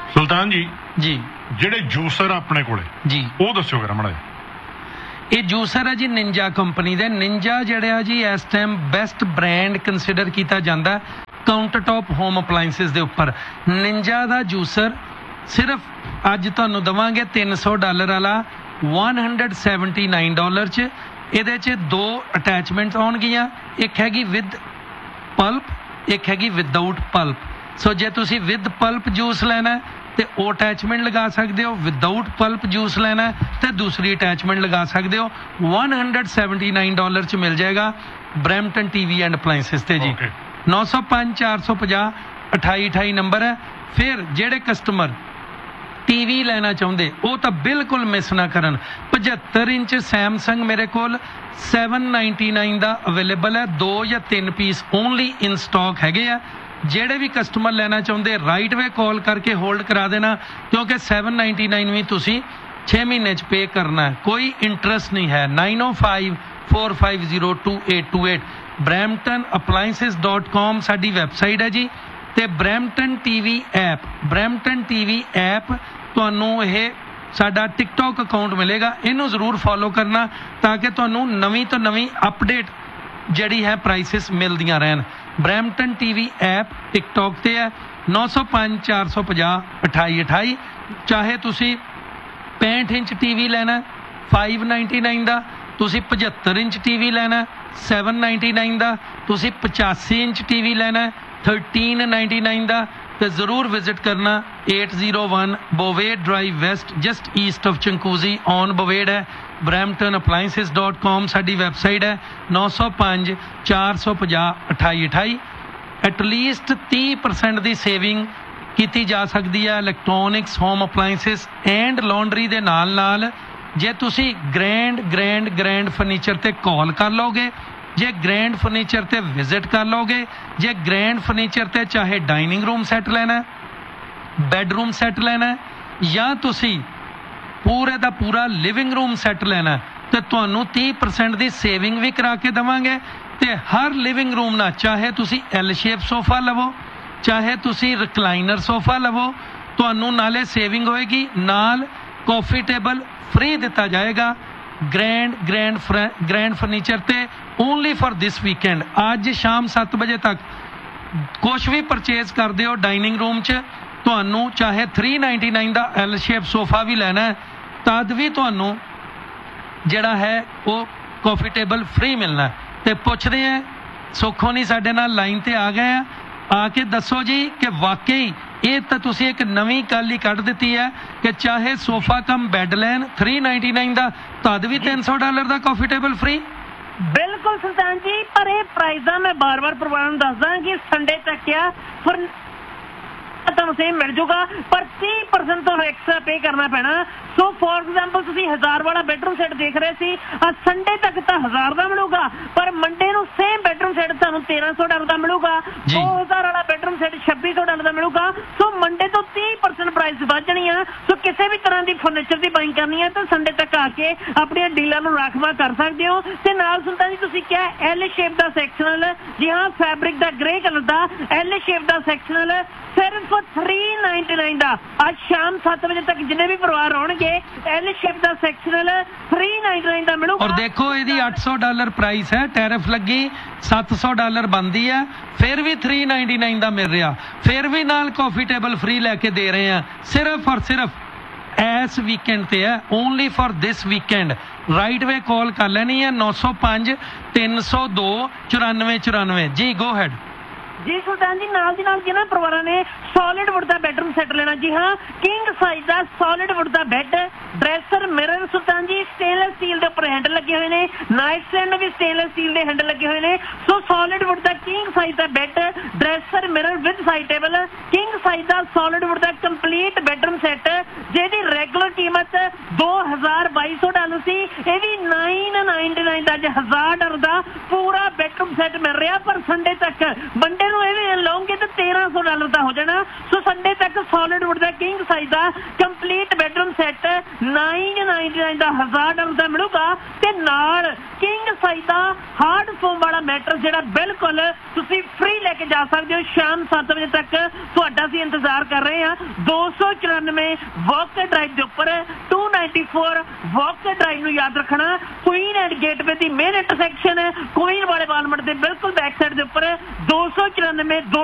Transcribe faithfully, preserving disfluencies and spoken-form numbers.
ਸੁਲਤਾਨ ਜੀ ਜੀ ਜਿਹੜੇ ਜੂਸਰ ਆਪਣੇ ਕੋਲੇ ਜੀ ਉਹ ਦੱਸਿਓ ਕਰ ਮੜਾ। ਇਹ ਜੂਸਰ ਹੈ ਜੀ ਨਿੰਜਾ ਕੰਪਨੀ ਦੇ। ਨਿੰਜਾ ਜਿਹੜਾ ਜੀ ਇਸ ਟਾਈਮ ਬੈਸਟ ਬ੍ਰਾਂਡ ਕੰਸੀਡਰ ਕੀਤਾ ਜਾਂਦਾ ਕਾਊਂਟਰ ਟੌਪ ਹੋਮ ਅਪਲਾਈਐਂਸਿਸ ਦੇ ਉੱਪਰ। ਨਿੰਜਾ ਦਾ ਜੂਸਰ ਸਿਰਫ ਅੱਜ ਤੁਹਾਨੂੰ ਦੇਵਾਂਗੇ ਤਿੰਨ ਸੌ ਡਾਲਰ ਵਾਲਾ ਇੱਕ ਸੌ ਉਣਾਸੀ ਡਾਲਰ 'ਚ। ਇਹਦੇ 'ਚ ਦੋ ਅਟੈਚਮੈਂਟਸ ਆਉਣਗੀਆਂ, ਇੱਕ ਹੈਗੀ ਵਿਦ ਪਲਪ, ਇੱਕ ਹੈਗੀ ਵਿਦਆਊਟ ਪਲਪ। ਸੋ ਜੇ ਤੁਸੀਂ ਵਿਦ ਪਲਪ ਜੂਸ ਲੈਣਾ ਤੇ ਉਹ ਅਟੈਚਮੈਂਟ ਲਗਾ ਸਕਦੇ ਹੋ, ਵਿਦਆਊਟ ਪਲਪ ਜੂਸ ਲੈਣਾ ਤੇ ਦੂਸਰੀ ਅਟੈਚਮੈਂਟ ਲਗਾ ਸਕਦੇ ਹੋ। ਇੱਕ ਸੌ ਉਣਾਸੀ ਡਾਲਰ 'ਚ ਮਿਲ ਜਾਏਗਾ ਬਰੈਂਪਟਨ ਟੀਵੀ ਐਂਡ ਅਪਲਾਈਐਂਸਿਸ ਤੇ ਜੀ। ਨੌ ਸੌ ਪੰਜ ਚਾਰ ਸੌ ਪੰਜਾਹ ਅਠਾਈ ਅਠਾਈ ਨੰਬਰ ਹੈ। ਫਿਰ ਜਿਹੜੇ ਕਸਟਮਰ ਟੀਵੀ ਲੈਣਾ ਚਾਹੁੰਦੇ ਉਹ ਤਾਂ ਬਿਲਕੁਲ ਮਿਸ ਨਾ ਕਰਨ। ਪਝੱਤਰ ਇੰਚ ਸੈਮਸੰਗ ਮੇਰੇ ਕੋਲ ਸੱਤ ਸੌ ਨਿਨਆਨਵੇਂ ਦਾ ਅਵੇਲੇਬਲ ਹੈ। ਦੋ ਜਾਂ ਤਿੰਨ ਪੀਸ ਓਨਲੀ ਇਨ ਸਟਾਕ ਹੈਗੇ ਆ। ਜਿਹੜੇ ਵੀ ਕਸਟਮਰ ਲੈਣਾ ਚਾਹੁੰਦੇ ਰਾਈਟ ਵੇ ਕਾਲ ਕਰਕੇ ਹੋਲਡ ਕਰਾ ਦੇਣਾ, ਕਿਉਂਕਿ ਸੱਤ ਸੌ ਨਿਨਆਨਵੇਂ ਵੀ ਤੁਸੀਂ ਛੇ ਮਹੀਨੇ 'ਚ ਪੇ ਕਰਨਾ ਹੈ, ਕੋਈ ਇੰਟਰਸਟ ਨਹੀਂ ਹੈ। ਨਾਈਨ ਓ five four five zero two eight two eight Brampton ਅਪਲਾਈਐਂਸਿਸ dot ਕਾਮ ਸਾਡੀ ਵੈਬਸਾਈਟ ਹੈ ਜੀ। ਤੇ Brampton TV app, Brampton TV app ਤੁਹਾਨੂੰ ਇਹ ਸਾਡਾ ਟਿਕਟੌਕ ਅਕਾਊਂਟ ਮਿਲੇਗਾ, ਇਹਨੂੰ ਜ਼ਰੂਰ ਫੋਲੋ ਕਰਨਾ ਤਾਂ ਕਿ ਤੁਹਾਨੂੰ ਨਵੀਂ ਤੋਂ ਨਵੀਂ ਅਪਡੇਟ ਜਿਹੜੀ ਹੈ ਪ੍ਰਾਈਸਿਸ ਮਿਲਦੀਆਂ ਰਹਿਣ। ਬਰੈਂਪਟਨ ਟੀਵੀ ਐਪ ਟਿਕਟੌਕ ਤੇ ਹੈ। ਨੌ ਸੌ ਪੰਜ ਚਾਰ ਸੌ ਪੰਜਾਹ ਅਠਾਈ ਅਠਾਈ। ਚਾਹੇ ਤੁਸੀਂ ਪੈਂਹਠ ਇੰਚ ਟੀਵੀ ਲੈਣਾ ਪੰਜ ਸੌ ਨਿਨਆਨਵੇਂ ਦਾ, ਤੁਸੀਂ ਪਝੱਤਰ ਇੰਚ ਟੀਵੀ ਲੈਣਾ ਸੱਤ ਸੌ ਨਿਨਆਨਵੇਂ ਦਾ, ਤੁਸੀਂ ਪਚਾਸੀ ਇੰਚ ਟੀਵੀ ਲੈਣਾ ਤੇਰ੍ਹਾਂ ਸੌ ਨਿਨਆਨਵੇਂ ਦਾ, ਤੇ ਜ਼ਰੂਰ ਵਿਜ਼ਿਟ ਕਰਨਾ ਅੱਠ ਜ਼ੀਰੋ ਇੱਕ ਬੋਵੇਡ drive West just East of ਚੰਕੂਜ਼ੀ on ਬੋਵੇਡ ਹੈ। ਬਰੈਂਪਟਨ ਅਪਲਾਈਐਂਸਿਸ ਡੋਟ ਕਾਮ ਸਾਡੀ ਵੈਬਸਾਈਟ ਹੈ। ਨੌ ਸੌ ਪੰਜ ਚਾਰ ਸੌ ਪੰਜਾਹ ਅਠਾਈ ਅਠਾਈ। ਐਟਲੀਸਟ ਤੀਹ ਪਰਸੈਂਟ ਦੀ ਸੇਵਿੰਗ ਕੀਤੀ ਜਾ ਸਕਦੀ ਹੈ ਇਲੈਕਟ੍ਰੋਨਿਕਸ ਹੋਮ ਅਪਲਾਈਐਂਸਿਸ ਐਂਡ ਲਾਂਡਰੀ ਦੇ ਨਾਲ ਨਾਲ। ਜੇ ਤੁਸੀਂ ਗ੍ਰੈਂਡ ਗ੍ਰੈਂਡ ਗ੍ਰੈਂਡ ਫਰਨੀਚਰ ਤੇ ਕਾਲ ਕਰ ਲਓਗੇ, ਜੇ ਗ੍ਰੈਂਡ ਫਰਨੀਚਰ ਤੇ ਵਿਜ਼ਿਟ ਕਰ ਲਓਗੇ, ਜੇ ਗ੍ਰੈਂਡ ਫਰਨੀਚਰ ਤੇ ਚਾਹੇ ਡਾਈਨਿੰਗ ਰੂਮ ਸੈੱਟ ਲੈਣਾ, ਬੈਡਰੂਮ ਸੈੱਟ ਲੈਣਾ, ਜਾਂ ਤੁਸੀਂ ਪੂਰੇ ਦਾ ਪੂਰਾ ਲਿਵਿੰਗ ਰੂਮ ਸੈੱਟ ਲੈਣਾ, ਤੇ ਤੁਹਾਨੂੰ ਤੀਹ ਪਰਸੈਂਟ ਦੀ ਸੇਵਿੰਗ ਵੀ ਕਰਾ ਕੇ ਦੇਵਾਂਗੇ। ਤੇ ਹਰ ਲਿਵਿੰਗ ਰੂਮ ਨਾਲ ਚਾਹੇ ਤੁਸੀਂ ਐਲ ਸ਼ੇਪ ਸੋਫਾ ਲਵੋ, ਚਾਹੇ ਤੁਸੀਂ ਰਿਕਲਾਈਨਰ ਸੋਫਾ ਲਵੋ, ਤੁਹਾਨੂੰ ਨਾਲੇ ਸੇਵਿੰਗ ਹੋਏਗੀ, ਨਾਲ ਕਾਫੀ ਟੇਬਲ ਫ੍ਰੀ ਦਿੱਤਾ ਜਾਏਗਾ। ਗ੍ਰੈਂਡ ਗ੍ਰੈਂਡ ਗ੍ਰੈਂਡ ਫਰਨੀਚਰ ਤੇ ਓਨਲੀ ਫॉर ਦਿਸ ਵੀਕਐਂਡ। ਅੱਜ ਸ਼ਾਮ ਸੱਤ ਵਜੇ ਤੱਕ ਕੁਛ ਵੀ ਪਰਚੇਜ਼ ਕਰਦੇ ਹੋ ਡਾਈਨਿੰਗ ਰੂਮ 'ਚ, ਤੁਹਾਨੂੰ ਚਾਹੇ ਤਿੰਨ ਸੌ ਨਿਨਆਨਵੇਂ ਦਾ ਐਲ ਸ਼ੇਪ ਸੋਫਾ ਵੀ ਲੈਣਾ ਹੈ ਤਦ ਵੀ ਤੁਹਾਨੂੰ ਜਿਹੜਾ ਹੈ ਉਹ ਕਾਫੀ ਟੇਬਲ ਫ੍ਰੀ ਮਿਲਣਾ। ਤੇ ਪੁੱਛਦੇ ਆ ਸੁੱਖੋ ਨਹੀਂ ਸਾਡੇ ਨਾਲ ਲਾਈਨ ਤੇ ਆ ਗਏ ਆ, ਆ ਕੇ ਦੱਸੋ ਜੀ ਕਿ ਵਾਕਈ ਇਹ ਤਾਂ ਤੁਸੀਂ ਇੱਕ ਨਵੀਂ ਗੱਲ ਹੀ ਕੱਢ ਦਿੱਤੀ ਹੈ ਕਿ ਚਾਹੇ ਸੋਫਾ ਕਮ ਬੈੱਡ ਲੈਣ ਤਿੰਨ ਸੌ ਨਿਨਆਨਵੇਂ ਦਾ ਤਦ ਵੀ ਤਿੰਨ ਸੌ ਡਾਲਰ ਦਾ ਕਾਫੀ ਟੇਬਲ ਫ੍ਰੀ। ਬਿਲਕੁਲ ਸੁਲਤਾਨ ਜੀ, ਪਰ ਇਹ ਪ੍ਰਾਈਜ਼ਾਂ ਮੈਂ ਬਾਰ-ਬਾਰ ਪਰਿਵਾਰ ਨੂੰ ਦੱਸਦਾ ਕਿ ਸੰਡੇ ਤੱਕ ਆ ਫਿਰ ਤੁਹਾਨੂੰ ਸੇਮ ਮਿਲ ਜੂਗਾ, ਪਰ ਤੀਹ ਪਰਸੈਂਟ ਤੁਹਾਨੂੰ ਐਕਸਟਰਾ ਪੇ ਕਰਨਾ ਪੈਣਾ। ਸੋ ਫੋਰ ਐਗਜ਼ਾਮਪਲ ਤੁਸੀਂ ਹਜ਼ਾਰ ਵਾਲਾ ਬੈਡਰੂਮ ਸੈੱਟ ਦੇਖ ਰਹੇ ਸੀ, ਅੱਜ ਸੰਡੇ ਤੱਕ ਤਾਂ ਹਜ਼ਾਰ ਦਾ ਮਿਲੂਗਾ, ਪਰ ਮੰਡੇ ਨੂੰ ਸੇਮ ਬੈਡਰੂਮ ਸੈੱਟ ਤੁਹਾਨੂੰ ਤੇਰਾਂ ਸੌ ਡਾਲਰ ਦਾ ਮਿਲੂਗਾ। ਦੋ ਹਜ਼ਾਰ ਵਾਲਾ ਬੈਡਰੂਮ ਸੈੱਟ ਛੱਬੀ ਸੌ ਡਾਲਰ ਦਾ ਮਿਲੂਗਾ। ਸੋ ਮੰਡੇ ਤੋਂ ਤੀਹ ਪਰਸੈਂਟ ਪ੍ਰਾਈਸ ਵੱਧ ਜਾਣੀ ਆ। ਸੋ ਕਿਸੇ ਵੀ ਤਰ੍ਹਾਂ ਦੀ ਫਰਨੀਚਰ ਦੀ ਬਾਈਂਗ ਕਰਨੀ ਹੈ ਤਾਂ ਸੰਡੇ ਤੱਕ ਆ ਕੇ ਆਪਣੀਆਂ ਡੀਲਾਂ ਨੂੰ ਰਾਖਵਾ ਕਰ ਸਕਦੇ ਹੋ। ਤੇ ਨਾਲ ਸੁਲਤਾਨ ਜੀ ਤੁਸੀਂ ਕਿਹਾ ਐਲ ਸ਼ੇਪ ਦਾ ਸੈਕਸ਼ਨਲ, ਜੀ ਹਾਂ ਫੈਬਰਿਕ ਦਾ ਗ੍ਰੇ ਕਲਰ ਦਾ ਐਲ ਸ਼ੇਪ ਦਾ ਸੈਕਸ਼ਨਲ ਸਿਰਫ ਤਿੰਨ ਸੌ ਨਿਨਆਨਵੇਂ ਦਾ। ਅੱਜ ਸ਼ਾਮ ਸੱਤ ਵਜੇ ਤੱਕ ਜਿੰਨੇ ਵੀ ਪਰਿਵਾਰ ਆਉਣਗੇ ਐਲ ਸ਼ੇਪ ਦਾ ਸੈਕਸ਼ਨਲ ਤਿੰਨ ਸੌ ਨਿਨਆਨਵੇਂ ਦਾ ਮਿਲੂਗਾ। ਔਰ ਦੇਖੋ ਇਹਦੀ ਅੱਠ ਸੌ ਡਾਲਰ ਪ੍ਰਾਈਸ ਹੈ, ਟੈਰਿਫ ਲੱਗੀ ਸੱਤ ਸੌ ਡਾਲਰ ਬਣਦੀ ਹੈ, ਫਿਰ ਵੀ ਤਿੰਨ ਸੌ ਨਿਨਆਨਵੇਂ ਦਾ ਮਿਲ ਰਿਹਾ, ਫਿਰ ਵੀ ਨਾਲ ਕਾਫੀ ਟੇਬਲ ਫ੍ਰੀ ਲੈ ਕੇ ਦੇ ਰਹੇ ਆ। ਸਿਰਫ ਔਰ ਸਿਰਫ ਇਸ ਵੀਕਐਂਡ ਤੇ ਹੈ, only for this weekend. Right ਵੇ ਕਾਲ ਕਰ ਲੈਣੀ ਹੈ ਨੌ ਸੌ ਪੰਜ ਤਿੰਨ ਸੌ ਦੋ ਚੁਰਾਨਵੇਂ ਚੁਰਾਨਵੇਂ। ਜੀ ਗੋ ਹੈਡ। ਜੀ ਸੁਲਤਾਨ ਜੀ, ਨਾਲ ਦੀ ਨਾਲ ਜਿਹਨਾਂ ਪਰਿਵਾਰਾਂ ਨੇ ਸੋਲਿਡ ਵੁੱਡ ਦਾ ਬੈਡਰੂਮ ਸੈੱਟ ਲੈਣਾ, ਜੀ ਹਾਂ ਕਿੰਗ ਸਾਈਜ਼ ਦਾ ਸੋਲਿਡ ਵੁੱਡ ਦਾ ਬੈੱਡ, ਡਰੈਸਰ, ਮਿਰਰ ਸੁਲਤਾਨ ਜੀ ਸਟੇਨਲੈਸ ਸਟੀਲ ਦੇ ਉੱਪਰ ਹੈਂਡਲ ਲੱਗੇ ਹੋਏ ਨੇ, ਨਾਈਟ ਸਟੈਂਡ ਵੀ ਸਟੇਨਲੈਸ ਸਟੀਲ ਦੇ ਹੈਂਡਲ ਲੱਗੇ ਹੋਏ ਨੇ। ਸੋ solid wood the king size the bed, dresser, mirror with side table, king size the solid wood the complete bedroom set, ਜਿਹਦੀ ਰੈਗੂਲਰ ਕੀਮਤ ਦੋ ਹਜ਼ਾਰ ਬਾਈ ਸੌ ਡਾਲਰ ਸੀ, ਇਹ ਵੀ ਨੌ ਸੌ ਨਿਨਆਨਵੇਂ ਦਾ, ਅੱਜ ਹਜ਼ਾਰ ਡਾਲਰ ਦਾ ਪੂਰਾ ਬੈਡਰੂਮ ਸੈੱਟ ਮਿਲ ਰਿਹਾ। ਪਰ ਸੰਡੇ ਤੱਕ ਬੰਦੇ ਨੂੰ ਇਹ ਵੀ ਲਾਉਂਗੇ ਤਾਂ ਤੇਰਾਂ ਸੌ ਡਾਲਰ ਦਾ ਹੋ ਜਾਣਾ। ਸੋ ਸੰਡੇ ਤੱਕ ਸੋਲਿਡ ਵੁੱਡ ਦਾ ਕਿੰਗ ਸਾਈਜ਼ ਦਾ complete bedroom set nine ninety nine ਦਾ ਹਜ਼ਾਰ ਡਾਲਰ ਦਾ ਮਿਲੂਗਾ ਤੇ ਨਾਲ ਕਿੰਗ ਸਾਈਜ਼ ਦਾ ਹਾਰਡ ਫੋਮ ਵਾਲਾ ਮੈਟਰਸ ਜਿਹੜਾ ਬਿਲਕੁਲ ਤੁਸੀਂ ਫ੍ਰੀ ਲੈ ਕੇ ਜਾ ਸਕਦੇ ਹੋ। ਸ਼ਾਮ ਸੱਤ ਵਜੇ ਤੱਕ ਤੁਹਾਡਾ ਅਸੀਂ ਇੰਤਜ਼ਾਰ ਕਰ ਰਹੇ ਹਾਂ। ਦੋ ਸੌ ਚੁਰਾਨਵੇਂ ਵਾਕਰ ਡਰਾਈਵ ਦੇ ਉੱਪਰ to ninety four Walker drive ਨੂੰ ਯਾਦ ਰੱਖਣਾ। Queen and gateway the main intersection Queen ਵਾਲੇ ਵਾਲਮਟ ਦੇ ਬਿਲਕੁਲ ਬੈਕ ਸਾਈਡ ਦੇ ਉੱਪਰ ਦੋ ਸੌ ਚੁਰਾਨਵੇਂ